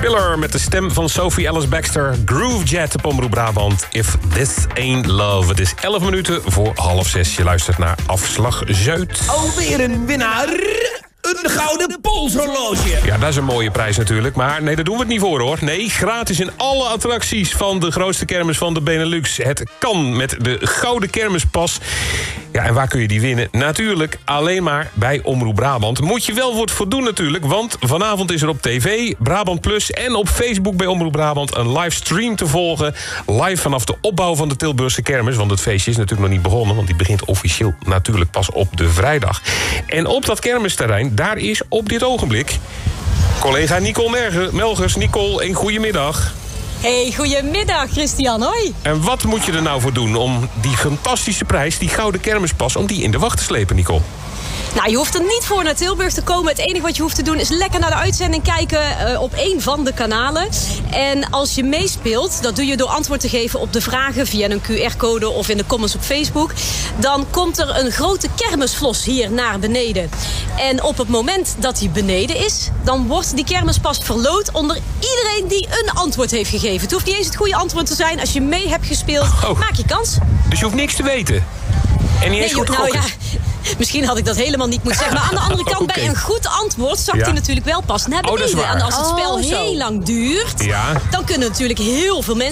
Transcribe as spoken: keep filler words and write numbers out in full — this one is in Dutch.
Spiller met de stem van Sophie Ellis Baxter. Groove Jet op Omroep Brabant. If This Ain't Love. Het is elf minuten voor half zes. Je luistert naar Afslag Zuid. Alweer een winnaar. Een gouden polshorloge. Ja, dat is een mooie prijs natuurlijk. Maar nee, daar doen we het niet voor, hoor. Nee, gratis in alle attracties van de grootste kermis van de Benelux. Het kan met de Gouden Kermispas. Ja, en waar kun je die winnen? Natuurlijk alleen maar bij Omroep Brabant. Moet je wel wat voor doen natuurlijk, want vanavond is er op tv, Brabant Plus en op Facebook bij Omroep Brabant een livestream te volgen. Live vanaf de opbouw van de Tilburgse kermis, want het feestje is natuurlijk nog niet begonnen, want die begint officieel natuurlijk pas op de vrijdag. En op dat kermisterrein, daar is op dit ogenblik collega Nicole Melgers. Nicole, een goedemiddag. Hey, goedemiddag Christian, hoi. En wat moet je er nou voor doen om die fantastische prijs, die Gouden Kermispas, om die in de wacht te slepen, Nicole? Nou, je hoeft er niet voor naar Tilburg te komen. Het enige wat je hoeft te doen is lekker naar de uitzending kijken uh, op één van de kanalen. En als je meespeelt, dat doe je door antwoord te geven op de vragen via een Q R-code of in de comments op Facebook. Dan komt er een grote kermisvlos hier naar beneden. En op het moment dat die beneden is, dan wordt die kermispas verloot onder iedereen die een antwoord heeft gegeven. Het hoeft niet eens het goede antwoord te zijn. Als je mee hebt gespeeld, oh. maak je kans. Dus je hoeft niks te weten? En niet eens nee, goed nou gokken? Ja, misschien had ik dat helemaal niet moeten zeggen. Maar aan de andere kant, okay. bij een goed antwoord zakt hij ja. natuurlijk wel pas naar beneden. Oh, dat is waar. En als het spel oh, heel lang duurt, ja. dan kunnen natuurlijk heel veel mensen